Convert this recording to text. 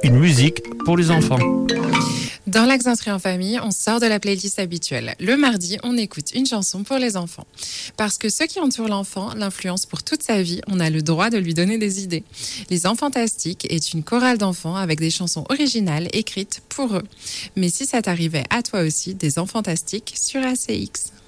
une musique pour les enfants. Dans l'Axe d'Entrée en famille, on sort de la playlist habituelle. Le mardi, on écoute une chanson pour les enfants. Parce que ce qui entoure l'enfant l'influence pour toute sa vie, on a le droit de lui donner des idées. Les Enfantastiques est une chorale d'enfants avec des chansons originales écrites pour eux. Mais si ça t'arrivait à toi aussi, des Enfantastiques sur ACX.